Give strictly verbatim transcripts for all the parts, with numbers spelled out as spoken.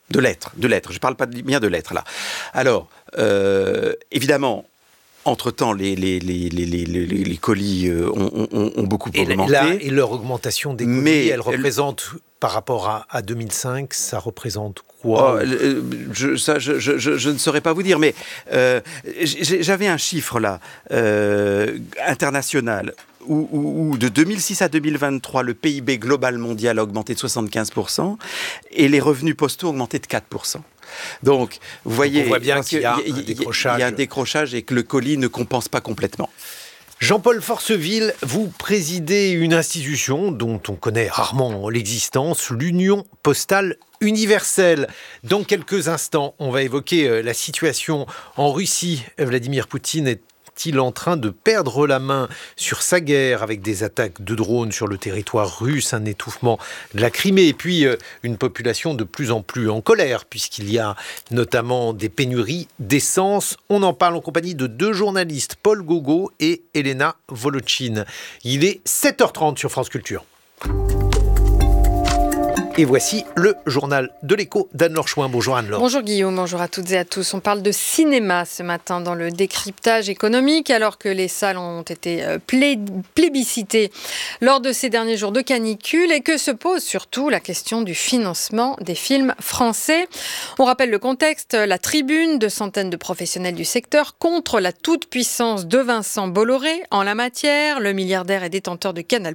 De lettres, de lettres. Je ne parle pas de, bien de lettres, là. Alors, euh, évidemment, entre-temps, les, les, les, les, les, les, les colis euh, ont, ont, ont beaucoup et augmenté. Là, et leur augmentation des colis, mais elle représente, le... par rapport à, à deux mille cinq, ça représente quoi? oh, je, ça, je, je, je, je ne saurais pas vous dire, mais euh, j'avais un chiffre, là, euh, international. Où, où, où de deux mille six à deux mille vingt-trois, le P I B global mondial a augmenté de soixante-quinze pour cent et les revenus postaux ont augmenté de quatre pour cent. Donc, vous voyez, on voit bien qu'il y a, y, un décrochage. il y a un décrochage et que le colis ne compense pas complètement. Jean-Paul Forceville, vous présidez une institution dont on connaît rarement l'existence, l'Union postale universelle. Dans quelques instants, on va évoquer la situation en Russie. Vladimir Poutine est est-il en train de perdre la main sur sa guerre avec des attaques de drones sur le territoire russe, un étouffement de la Crimée et puis euh, une population de plus en plus en colère puisqu'il y a notamment des pénuries d'essence. On en parle en compagnie de deux journalistes, Paul Gogo et Elena Volotchine. Il est sept heures trente sur France Culture. Et voici le journal de l'écho d'Anne-Laure Chouin. Bonjour Anne-Laure. Bonjour Guillaume, bonjour à toutes et à tous. On parle de cinéma ce matin dans le décryptage économique alors que les salles ont été plé- plébiscitées lors de ces derniers jours de canicule et que se pose surtout la question du financement des films français. On rappelle le contexte, la tribune de centaines de professionnels du secteur contre la toute-puissance de Vincent Bolloré en la matière. Le milliardaire et détenteur de Canal+,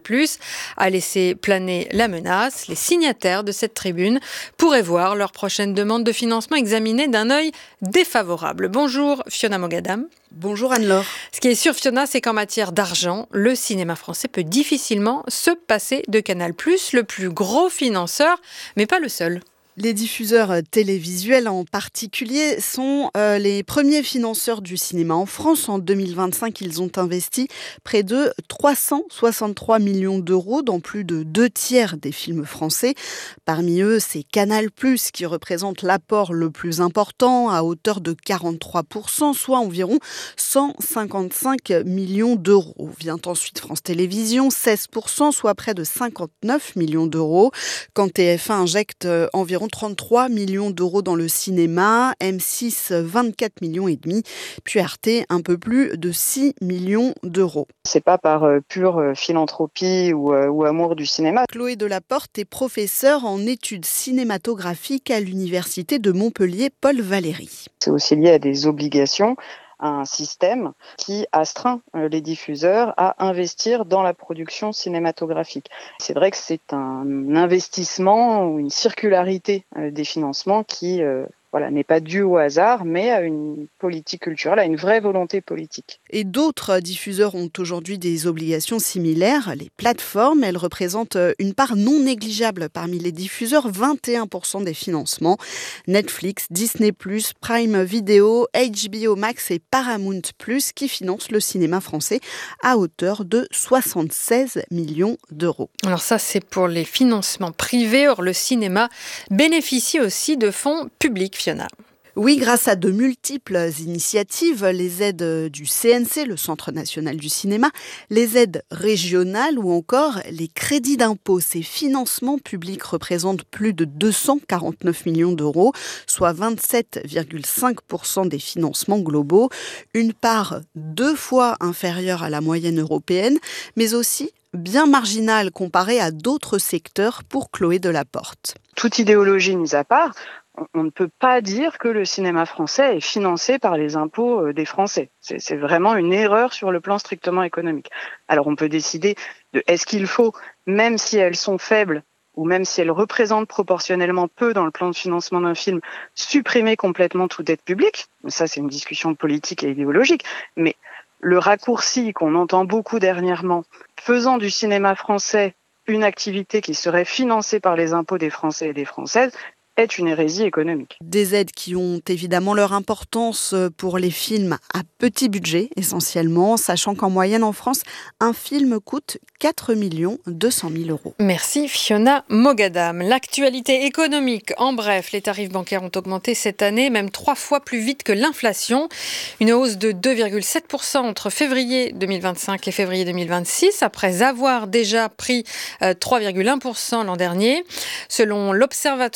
a laissé planer la menace. Les signataires de cette tribune pourraient voir leur prochaine demande de financement examinée d'un œil défavorable. Bonjour Fiona Mogadam. Bonjour Anne-Laure. Ce qui est sûr Fiona, c'est qu'en matière d'argent, le cinéma français peut difficilement se passer de Canal+, le plus gros financeur, mais pas le seul. Les diffuseurs télévisuels en particulier sont euh, les premiers financeurs du cinéma en France. En deux mille vingt-cinq, ils ont investi près de trois cent soixante-trois millions d'euros dans plus de deux tiers des films français. Parmi eux, c'est Canal+, qui représente l'apport le plus important à hauteur de quarante-trois pour cent, soit environ cent cinquante-cinq millions d'euros. Vient ensuite France Télévisions, seize pour cent, soit près de cinquante-neuf millions d'euros. Quand T F un injecte environ trente-trois millions d'euros dans le cinéma, M six vingt-quatre millions et demi, puis Arte un peu plus de six millions d'euros. C'est pas par euh, pure euh, philanthropie ou, euh, ou amour du cinéma. Chloé Delaporte est professeure en études cinématographiques à l'université de Montpellier Paul Valéry. C'est aussi lié à des obligations, à un système qui astreint les diffuseurs à investir dans la production cinématographique. C'est vrai que c'est un investissement ou une circularité des financements qui euh, voilà, n'est pas due au hasard, mais à une politique culturelle, à une vraie volonté politique. Et d'autres diffuseurs ont aujourd'hui des obligations similaires. Les plateformes, elles représentent une part non négligeable parmi les diffuseurs, vingt et un pour cent des financements. Netflix, Disney plus, Prime Video, H B O Max et Paramount plus qui financent le cinéma français à hauteur de soixante-seize millions d'euros. Alors ça, c'est pour les financements privés. Or, le cinéma bénéficie aussi de fonds publics. Fiona. Oui, grâce à de multiples initiatives, les aides du C N C, le Centre national du cinéma, les aides régionales ou encore les crédits d'impôt. Ces financements publics représentent plus de deux cent quarante-neuf millions d'euros, soit vingt-sept virgule cinq pour cent des financements globaux, une part deux fois inférieure à la moyenne européenne, mais aussi bien marginale comparée à d'autres secteurs pour Chloé Delaporte. Toute idéologie mise à part, on ne peut pas dire que le cinéma français est financé par les impôts des Français. C'est, c'est vraiment une erreur sur le plan strictement économique. Alors on peut décider de est-ce qu'il faut, même si elles sont faibles, ou même si elles représentent proportionnellement peu dans le plan de financement d'un film, supprimer complètement toute aide publique. Ça, c'est une discussion politique et idéologique. Mais le raccourci qu'on entend beaucoup dernièrement, faisant du cinéma français une activité qui serait financée par les impôts des Français et des Françaises, est une hérésie économique. Des aides qui ont évidemment leur importance pour les films à petit budget essentiellement, sachant qu'en moyenne en France, un film coûte quatre millions deux cent mille euros. Merci Fiona Mogadam. L'actualité économique, en bref, les tarifs bancaires ont augmenté cette année, même trois fois plus vite que l'inflation. Une hausse de deux virgule sept pour cent entre février deux mille vingt-cinq et février deux mille vingt-six, après avoir déjà pris trois virgule un pour cent l'an dernier. Selon l'Observatoire des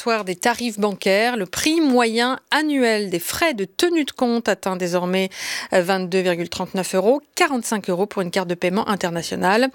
tarifs bancaires. Le prix moyen annuel des frais de tenue de compte atteint désormais vingt-deux virgule trente-neuf euros, quarante-cinq euros pour une carte de paiement internationale.